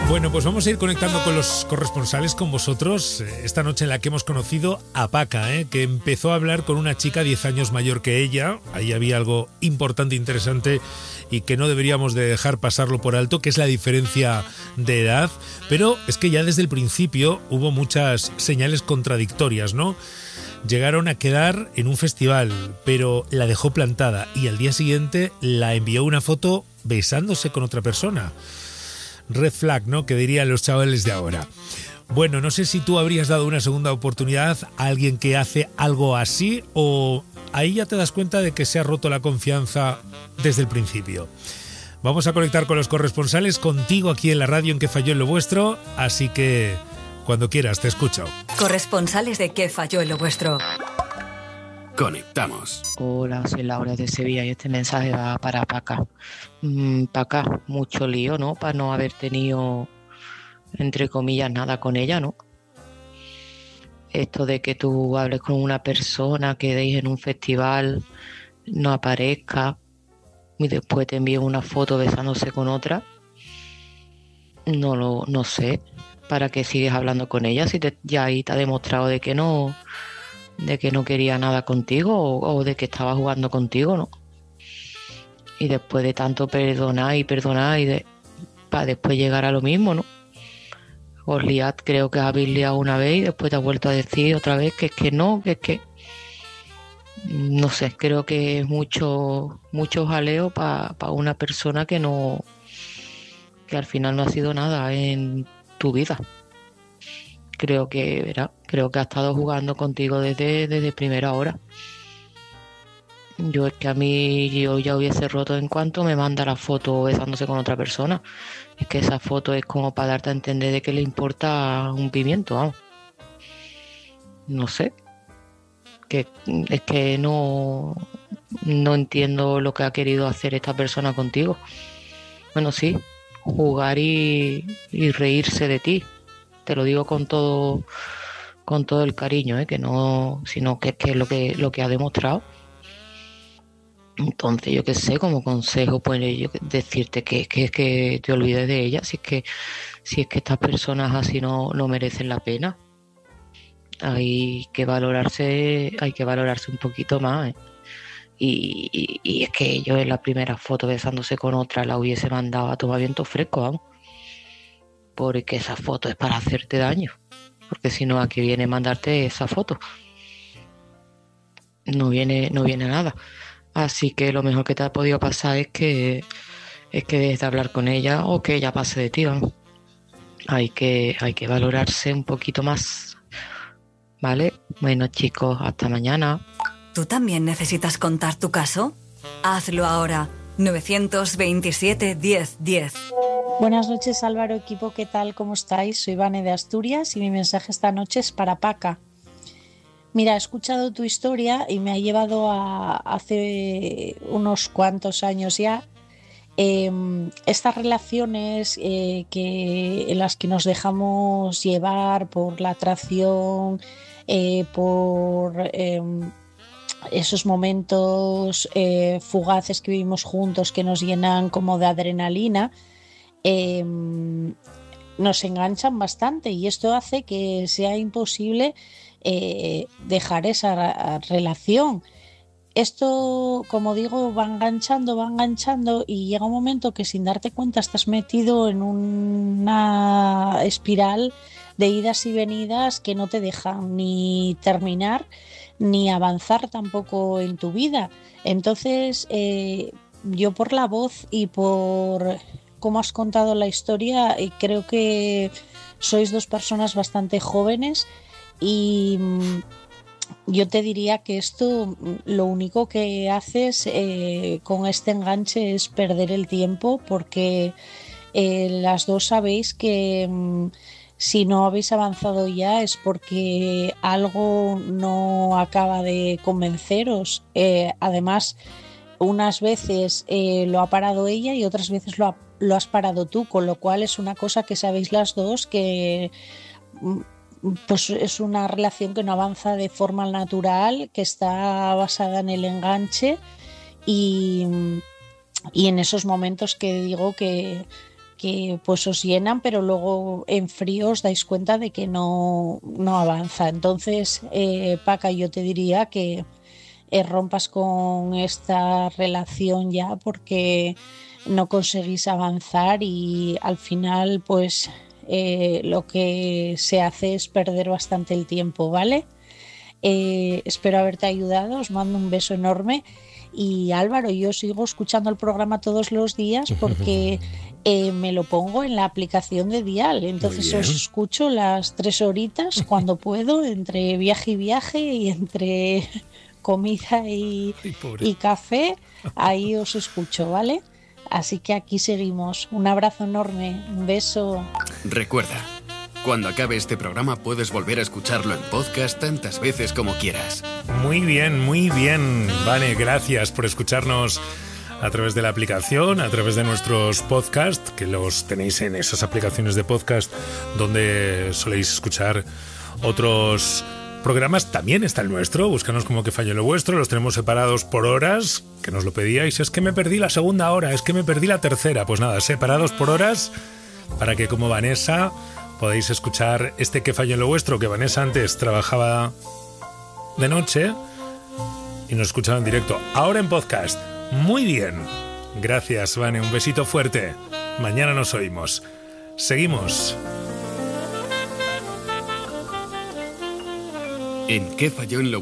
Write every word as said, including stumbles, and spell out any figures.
Bueno, pues vamos a ir conectando con los corresponsales, con vosotros, esta noche en la que hemos conocido a Paca, ¿eh? que empezó a hablar con una chica diez años mayor que ella. Ahí había algo importante, interesante y que no deberíamos de dejar pasarlo por alto, que es la diferencia de edad. Pero es que ya desde el principio hubo muchas señales contradictorias, ¿no? Llegaron a quedar en un festival, pero la dejó plantada y al día siguiente la envió una foto besándose con otra persona. Red flag, ¿no? Que dirían los chavales de ahora. Bueno, no sé si tú habrías dado una segunda oportunidad a alguien que hace algo así, o ahí ya te das cuenta de que se ha roto la confianza desde el principio. Vamos a conectar con los corresponsales, contigo aquí en la radio en Que Falló en Lo Vuestro, así que cuando quieras te escucho. Corresponsales de Que Falló en Lo Vuestro. Conectamos. Hola, soy Laura de Sevilla y este mensaje va para Paca. Mm, Paca, mucho lío, ¿no? Para no haber tenido, entre comillas, nada con ella, ¿no? Esto de que tú hables con una persona, quedéis en un festival, no aparezca y después te envíe una foto besándose con otra. No lo, no sé. ¿Para qué sigues hablando con ella si te, ya ahí te ha demostrado de que no... de que no quería nada contigo o, o de que estaba jugando contigo, ¿no? Y después de tanto perdonar y perdonar y de, para después llegar a lo mismo, ¿no? Os liad, creo que habéis liado una vez y después te has vuelto a decir otra vez que es que no, que es que... No sé, creo que es mucho, mucho jaleo para pa una persona que no... que al final no ha sido nada en tu vida. Creo que, verá, creo que ha estado jugando contigo desde, desde primera hora. Yo es que a mí yo ya hubiese roto en cuanto me manda la foto besándose con otra persona. Es que esa foto es como para darte a entender de que le importa un pimiento, vamos. No sé. Que es que no, no entiendo lo que ha querido hacer esta persona contigo. Bueno, sí, jugar y, y reírse de ti. Te lo digo con todo con todo el cariño, ¿eh? que no, sino que es que es lo que lo que ha demostrado. Entonces, yo qué sé, como consejo, pues yo decirte que, que, que te olvides de ella, si es que si es que estas personas así no, no merecen la pena. Hay que valorarse, hay que valorarse un poquito más, ¿eh? Y, y, y es que yo en la primera foto besándose con otra la hubiese mandado a tomar viento fresco, vamos. Porque esa foto es para hacerte daño. Porque si no, ¿a qué viene mandarte esa foto? No viene, no viene nada. Así que lo mejor que te ha podido pasar es que es que dejes de hablar con ella o que ella pase de ti, ¿no? Hay que, hay que valorarse un poquito más. ¿Vale? Bueno, chicos, hasta mañana. ¿Tú también necesitas contar tu caso? Hazlo ahora. nueve dos siete, diez, diez. Buenas noches, Álvaro, equipo, ¿qué tal? ¿Cómo estáis? Soy Vane de Asturias y mi mensaje esta noche es para Paca. Mira, he escuchado tu historia y me ha llevado a hace unos cuantos años ya eh, estas relaciones eh, que, en las que nos dejamos llevar por la atracción, eh, por... Eh, esos momentos eh, fugaces que vivimos juntos que nos llenan como de adrenalina, eh, nos enganchan bastante y esto hace que sea imposible eh, dejar esa relación. Esto, como digo, va enganchando, va enganchando y llega un momento que sin darte cuenta estás metido en una espiral de idas y venidas que no te dejan ni terminar ni avanzar tampoco en tu vida. Entonces, eh, yo por la voz y por cómo has contado la historia, eh, creo que sois dos personas bastante jóvenes y mm, yo te diría que esto lo único que haces eh, con este enganche es perder el tiempo porque eh, las dos sabéis que mm, si no habéis avanzado ya es porque algo no acaba de convenceros. Eh, además, unas veces eh, lo ha parado ella y otras veces lo, ha, lo has parado tú, con lo cual es una cosa que sabéis las dos que pues es una relación que no avanza de forma natural, que está basada en el enganche y, y en esos momentos que digo que que pues os llenan, pero luego en frío os dais cuenta de que no, no avanza. Entonces, eh, Paca, yo te diría que eh, rompas con esta relación ya, porque no conseguís avanzar y al final pues eh, lo que se hace es perder bastante el tiempo, ¿vale? Eh, espero haberte ayudado, os mando un beso enorme. Y Álvaro, yo sigo escuchando el programa todos los días porque eh, me lo pongo en la aplicación de Dial. Entonces os escucho las tres horitas cuando puedo, entre viaje y viaje y entre comida y, y café. Ahí os escucho, ¿vale? Así que aquí seguimos. Un abrazo enorme, un beso. Recuerda, cuando acabe este programa puedes volver a escucharlo en podcast tantas veces como quieras. Muy bien, muy bien. Vane, gracias por escucharnos a través de la aplicación, a través de nuestros podcasts, que los tenéis en esas aplicaciones de podcast donde soléis escuchar otros programas. También está el nuestro, búscanos como Que Falle Lo Vuestro, los tenemos separados por horas, que nos lo pedíais. Es que me perdí la segunda hora, es que me perdí la tercera. Pues nada, separados por horas para que, como Vanessa, podéis escuchar este Que Falle Lo Vuestro, que Vanessa antes trabajaba de noche y nos escuchaba en directo. Ahora en podcast. Muy bien. Gracias, Vane. Un besito fuerte. Mañana nos oímos. Seguimos. En ¿Qué falló en lo